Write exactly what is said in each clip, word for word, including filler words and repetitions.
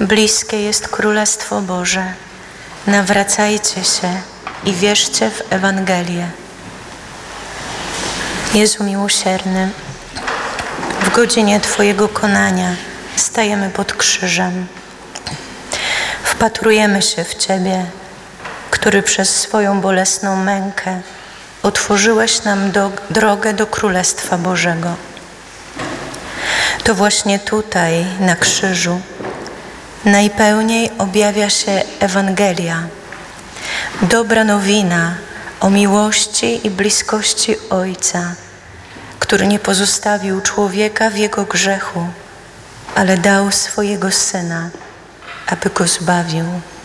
Bliskie jest Królestwo Boże. Nawracajcie się i wierzcie w Ewangelię. Jezu miłosierny, w godzinie Twojego konania stajemy pod krzyżem. Wpatrujemy się w Ciebie, który przez swoją bolesną mękę otworzyłeś nam do, drogę do Królestwa Bożego. To właśnie tutaj, na krzyżu, najpełniej objawia się Ewangelia, dobra nowina o miłości i bliskości Ojca, który nie pozostawił człowieka w jego grzechu, ale dał swojego Syna, aby go zbawił.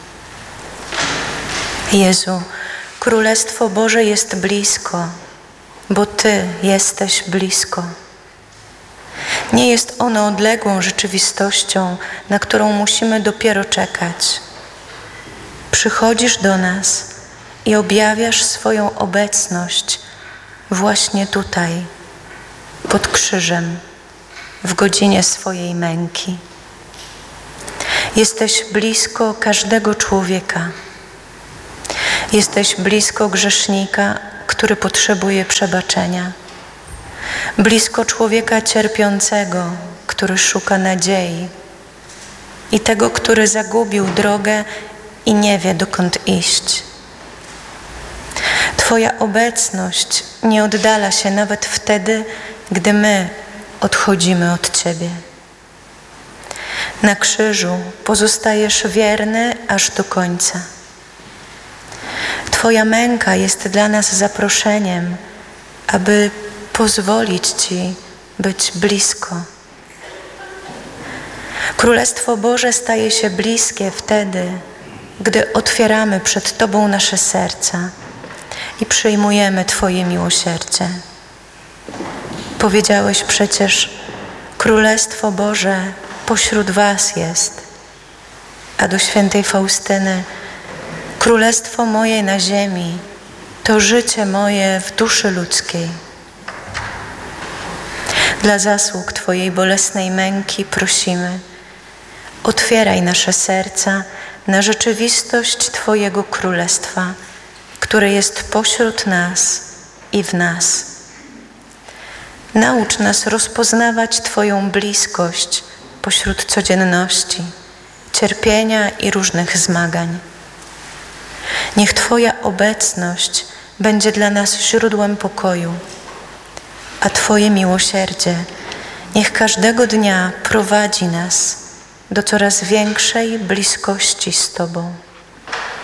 Jezu, Królestwo Boże jest blisko, bo Ty jesteś blisko. Nie jest ono odległą rzeczywistością, na którą musimy dopiero czekać. Przychodzisz do nas i objawiasz swoją obecność właśnie tutaj, pod krzyżem, w godzinie swojej męki. Jesteś blisko każdego człowieka. Jesteś blisko grzesznika, który potrzebuje przebaczenia. Blisko człowieka cierpiącego, który szuka nadziei, i tego, który zagubił drogę i nie wie, dokąd iść. Twoja obecność nie oddala się nawet wtedy, gdy my odchodzimy od Ciebie. Na krzyżu pozostajesz wierny aż do końca. Twoja męka jest dla nas zaproszeniem, aby pozwolić Ci być blisko. Królestwo Boże staje się bliskie wtedy, gdy otwieramy przed Tobą nasze serca i przyjmujemy Twoje miłosierdzie. Powiedziałeś przecież: Królestwo Boże pośród Was jest, a do świętej Faustyny: Królestwo moje na ziemi to życie moje w duszy ludzkiej. Dla zasług Twojej bolesnej męki prosimy: otwieraj nasze serca na rzeczywistość Twojego Królestwa, które jest pośród nas i w nas. Naucz nas rozpoznawać Twoją bliskość pośród codzienności, cierpienia i różnych zmagań. Niech Twoja obecność będzie dla nas źródłem pokoju, a Twoje miłosierdzie niech każdego dnia prowadzi nas do coraz większej bliskości z Tobą.